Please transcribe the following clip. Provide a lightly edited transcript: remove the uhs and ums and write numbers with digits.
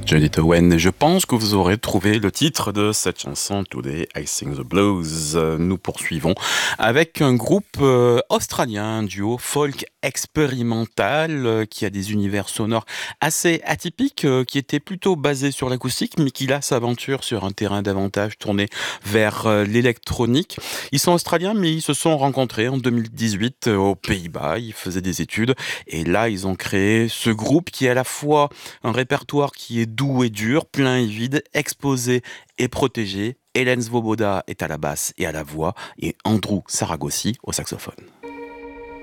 Judith Owen, je pense que vous aurez trouvé le titre de cette chanson, Today I Sing the Blues. Nous poursuivons avec un groupe australien, un duo folk expérimental qui a des univers sonores assez atypiques, qui était plutôt basé sur l'acoustique, mais qui là s'aventure sur un terrain davantage tourné vers l'électronique. Ils sont australiens, mais ils se sont rencontrés en 2018 aux Pays-Bas. Ils faisaient des études et là, ils ont créé ce groupe qui est à la fois un répertoire qui est doux et dur, plein et vide, exposé et protégé. Hélène Svoboda est à la basse et à la voix et Andrew Saragossi au saxophone.